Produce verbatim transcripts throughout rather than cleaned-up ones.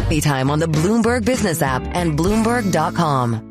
Anytime on the Bloomberg Business app and Bloomberg dot com.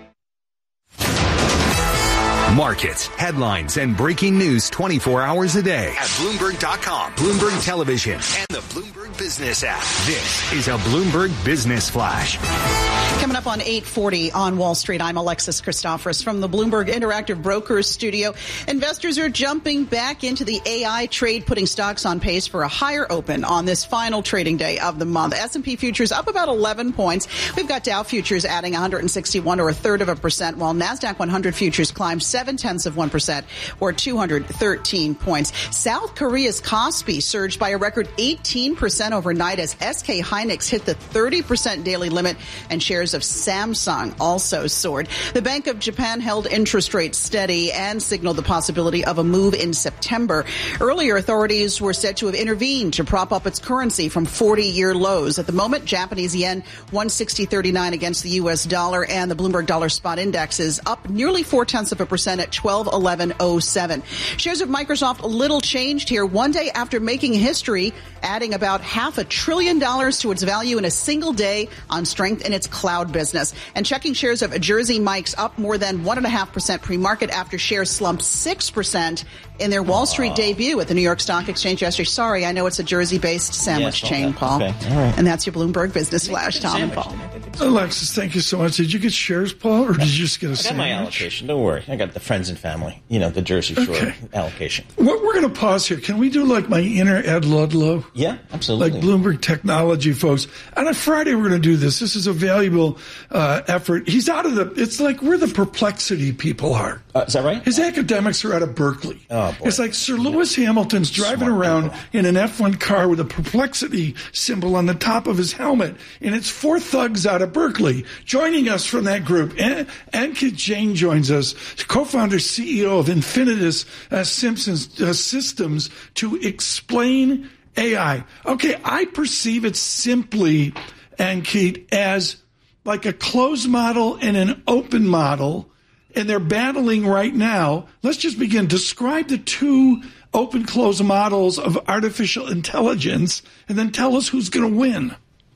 Markets, headlines, and breaking news twenty-four hours a day at Bloomberg dot com, Bloomberg Television, and the Bloomberg Business app. This is a Bloomberg Business Flash. Coming up on eight forty on Wall Street, I'm Alexis Christoforous from the Bloomberg Interactive Brokers studio. Investors are jumping back into the A I trade, putting stocks on pace for a higher open on this final trading day of the month. S and P futures up about eleven points. We've got Dow futures adding one hundred sixty-one or a third of a percent, while NASDAQ one hundred futures climbed seven tenths of one percent or two hundred thirteen points. South Korea's Kospi surged by a record eighteen percent overnight as S K Hynix hit the thirty percent daily limit, and shares of Samsung also soared. The Bank of Japan held interest rates steady and signaled the possibility of a move in September. Earlier, authorities were said to have intervened to prop up its currency from forty-year lows. At the moment, Japanese yen one sixty thirty-nine against the U S dollar, and the Bloomberg Dollar Spot Index is up nearly four tenths of a percent at twelve eleven oh seven. Shares of Microsoft a little changed here one day after making history, adding about half a trillion dollars to its value in a single day on strength in its cloud business. And checking shares of Jersey Mike's up more than one and a half percent pre-market after shares slumped six percent in their Wall Street debut at the New York Stock Exchange yesterday. Sorry, I know it's a Jersey-based sandwich yes, chain, okay. Paul. Okay. All right. And that's your Bloomberg Business Flash, Tom and Paul. Alexis, thank you so much. Did you get shares, Paul, or did you just get a I sandwich? I got my allocation. Don't worry. I got the friends and family. You know, the Jersey Shore okay. allocation. We're, we're going to pause here. Can we do like my inner Ed Ludlow? Yeah, absolutely. Like Bloomberg Technology folks. On a Friday, we're going to do this. This is a valuable uh, effort. He's out of the, it's like where the perplexity people are. Uh, is that right? His academics are out of Berkeley. Oh, boy. It's like Sir Lewis Hamilton's driving Smart around people. in an F one car with a perplexity symbol on the top of his helmet. And it's four thugs out of Berkeley. Joining us from that group, An- Ankit Jain joins us, co-founder, C E O of Infinitus uh, Simpsons uh, Systems, to explain A I. Okay, I perceive it simply, Ankit, as like a closed model and an open model, and they're battling right now. Let's just begin. Describe the two open-closed models of artificial intelligence, and then tell us who's going to win.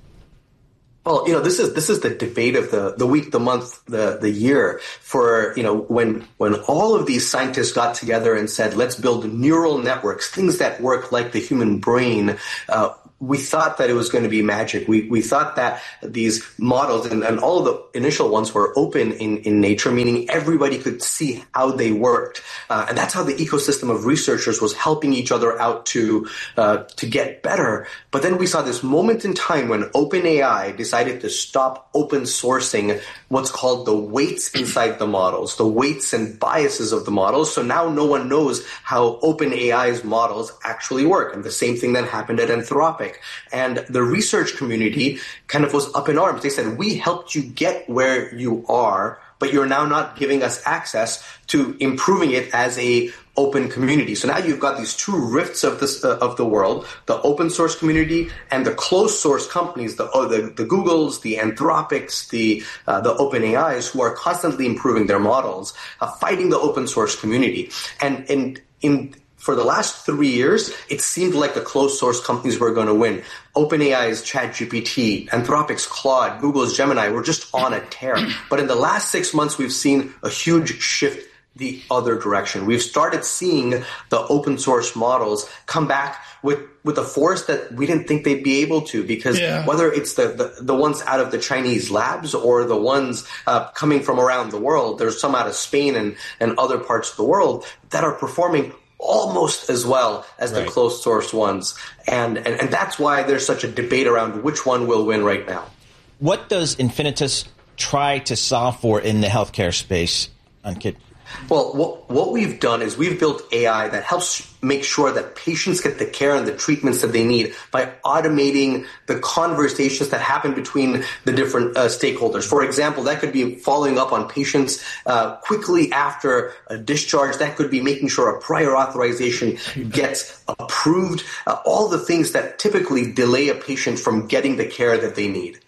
Well, you know, this is this is the debate of the, the week, the month, the, the year. For, you know, when when all of these scientists got together and said, let's build neural networks, things that work like the human brain, uh, we thought that it was going to be magic. We we thought that these models and, and all of the initial ones were open in, in nature, meaning everybody could see how they worked. Uh, and that's how the ecosystem of researchers was helping each other out to uh, to get better. But then we saw this moment in time when OpenAI decided to stop open sourcing what's called the weights inside the models, the weights and biases of the models. So now no one knows how OpenAI's models actually work. And the same thing then happened at Anthropic. And the research community kind of was up in arms. They said, we helped you get where you are, but you're now not giving us access to improving it as a open community. So now you've got these two rifts of this uh, of the world, the open source community and the closed source companies, the oh, the, the Googles, the Anthropics, the uh, the OpenAIs, who are constantly improving their models, uh, fighting the open source community. And and in For the last three years, it seemed like the closed source companies were going to win. OpenAI's ChatGPT, Anthropic's Claude, Google's Gemini were just on a tear. But in the last six months, we've seen a huge shift the other direction. We've started seeing the open source models come back with, with a force that we didn't think they'd be able to, because yeah. whether it's the, the, the ones out of the Chinese labs or the ones uh, coming from around the world, there's some out of Spain and, and other parts of the world that are performing almost as well as right. the closed source ones. And, and, and that's why there's such a debate around which one will win right now. What does Infinitus try to solve for in the healthcare space, Ankit? Well, what, what we've done is we've built A I that helps make sure that patients get the care and the treatments that they need by automating the conversations that happen between the different uh, stakeholders. For example, that could be following up on patients uh, quickly after a discharge. That could be making sure a prior authorization gets approved. Uh, all the things that typically delay a patient from getting the care that they need.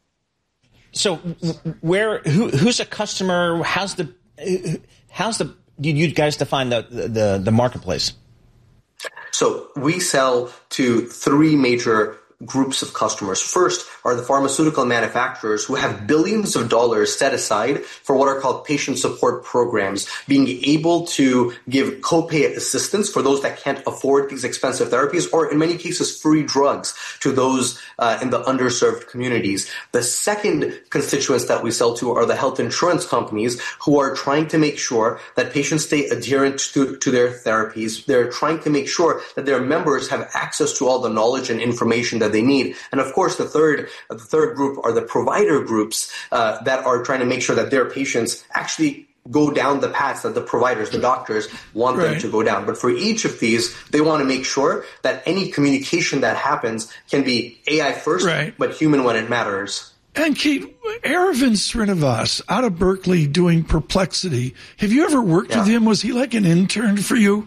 So, where who, who's a customer? How's the how's the you, you guys define the, the the marketplace? So we sell to three major groups of customers. First are the pharmaceutical manufacturers who have billions of dollars set aside for what are called patient support programs, being able to give copay assistance for those that can't afford these expensive therapies, or in many cases, free drugs to those uh, in the underserved communities. The second constituents that we sell to are the health insurance companies who are trying to make sure that patients stay adherent to, to their therapies. They're trying to make sure that their members have access to all the knowledge and information that they need. And of course, the third, the third group are the provider groups uh, that are trying to make sure that their patients actually go down the paths that the providers, the doctors want right. them to go down. But for each of these, they want to make sure that any communication that happens can be A I first, right. but human when it matters. And Kate, Aravind Srinivas out of Berkeley doing Perplexity. Have you ever worked yeah. with him? Was he like an intern for you?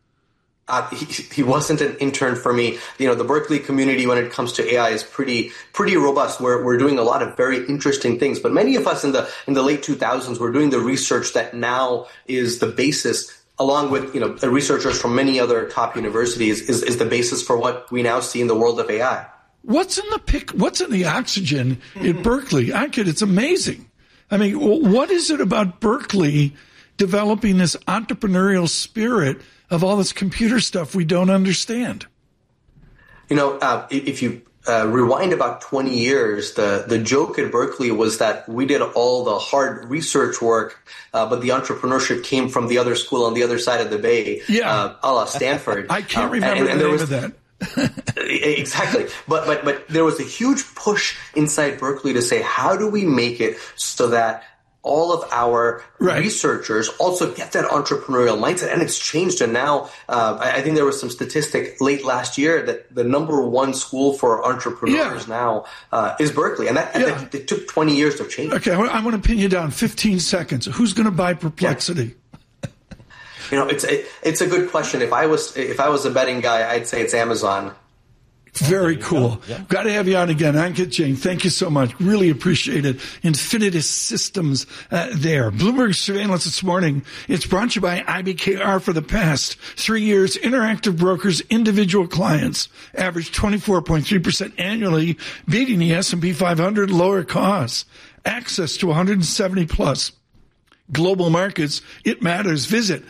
Uh, he, he wasn't an intern for me. You know, the Berkeley community when it comes to A I is pretty pretty robust. We're we're doing a lot of very interesting things. But many of us in the in the late two thousands were doing the research that now is the basis, along with you know the researchers from many other top universities, is, is the basis for what we now see in the world of A I. What's in the pic? What's in the oxygen at Berkeley? I could. It's amazing. I mean, what is it about Berkeley developing this entrepreneurial spirit of all this computer stuff we don't understand? You know, uh, if you uh, rewind about twenty years, the, the joke at Berkeley was that we did all the hard research work, uh, but the entrepreneurship came from the other school on the other side of the bay, yeah. uh, a la Stanford. I can't remember um, and, and the name was, of that. Exactly. But, but, but there was a huge push inside Berkeley to say, how do we make it so that all of our right. researchers also get that entrepreneurial mindset, and it's changed. And now, uh, I think there was some statistic late last year that the number one school for entrepreneurs yeah. now uh, is Berkeley, and that, yeah. that it took twenty years to change. Okay, I want to pin you down. Fifteen seconds. Who's going to buy Perplexity? Yeah. You know, it's it, it's a good question. If I was if I was a betting guy, I'd say it's Amazon. Very cool. Yeah. Got to have you on again. Ankit Jain, thank you so much. Really appreciate it. Infinitus Systems uh, there. Bloomberg Surveillance this morning. It's brought to you by I B K R for the past three years. Interactive Brokers, individual clients, average twenty-four point three percent annually, beating the S and P five hundred, lower costs. Access to one hundred seventy plus global markets. It matters. Visit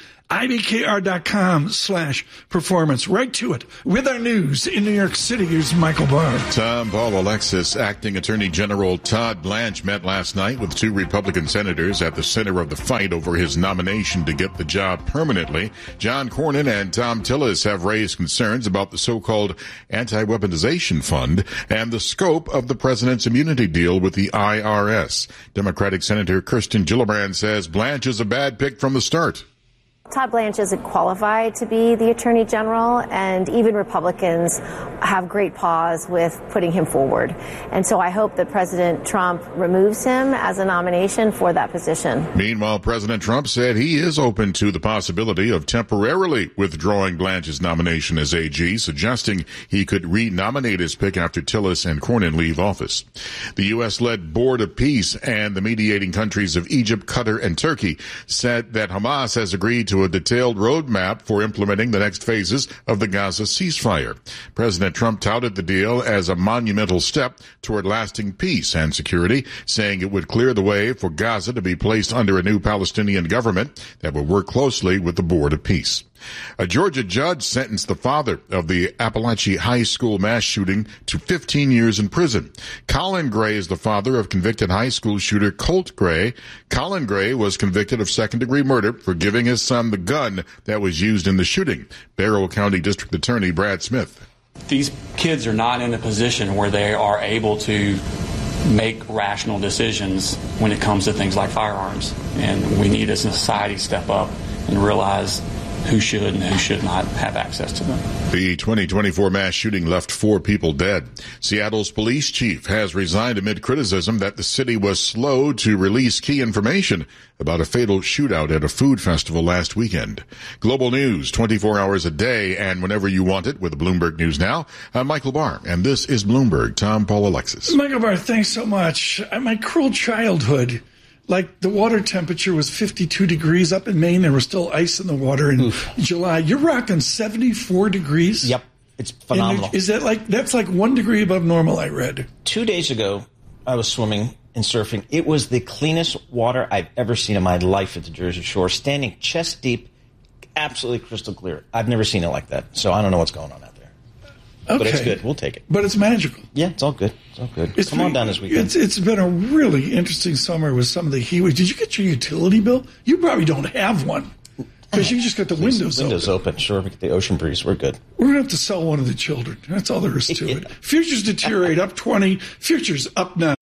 IBKR.com slash performance. Right to it. With our news in New York City, here's Michael Barr. Tom Paul Alexis, Acting Attorney General Todd Blanche met last night with two Republican senators at the center of the fight over his nomination to get the job permanently. John Cornyn and Tom Tillis have raised concerns about the so-called anti-weaponization fund and the scope of the president's immunity deal with the I R S. Democratic Senator Kirsten Gillibrand says Blanche is a bad pick from the start. Todd Blanche isn't qualified to be the Attorney General, and even Republicans have great pause with putting him forward. And so I hope that President Trump removes him as a nomination for that position. Meanwhile, President Trump said he is open to the possibility of temporarily withdrawing Blanche's nomination as A G, suggesting he could re-nominate his pick after Tillis and Cornyn leave office. The U S-led Board of Peace and the mediating countries of Egypt, Qatar, and Turkey said that Hamas has agreed to a detailed roadmap for implementing the next phases of the Gaza ceasefire. President Trump touted the deal as a monumental step toward lasting peace and security, saying it would clear the way for Gaza to be placed under a new Palestinian government that will work closely with the Board of Peace. A Georgia judge sentenced the father of the Appalachia High School mass shooting to fifteen years in prison. Colin Gray is the father of convicted high school shooter Colt Gray. Colin Gray was convicted of second-degree murder for giving his son the gun that was used in the shooting. Barrow County District Attorney Brad Smith. These kids are not in a position where they are able to make rational decisions when it comes to things like firearms. And we need as a society step up and realize who should and who should not have access to them. The twenty twenty-four mass shooting left four people dead. Seattle's police chief has resigned amid criticism that the city was slow to release key information about a fatal shootout at a food festival last weekend. Global news twenty-four hours a day and whenever you want it with Bloomberg News Now. I'm Michael Barr, and this is Bloomberg. Tom Paul Alexis. Michael Barr, thanks so much. My cruel childhood, like the water temperature was fifty-two degrees up in Maine. There was still ice in the water in Oof. July. You're rocking seventy-four degrees? Yep. It's phenomenal. Is that like that's like one degree above normal? I read two days ago. I was swimming and surfing. It was the cleanest water I've ever seen in my life at the Jersey Shore. Standing chest deep, absolutely crystal clear. I've never seen it like that. So I don't know what's going on out there. Okay. But it's good. We'll take it. But it's magical. Yeah, it's all good. It's all good. It's Come been, on down this weekend. It's, it's been a really interesting summer with some of the heat waves. Did you get your utility bill? You probably don't have one because you just got the windows, windows open. open. Sure, we get the ocean breeze. We're good. We're going to have to sell one of the children. That's all there is to Yeah. it. Futures deteriorate up twenty. Futures up nine.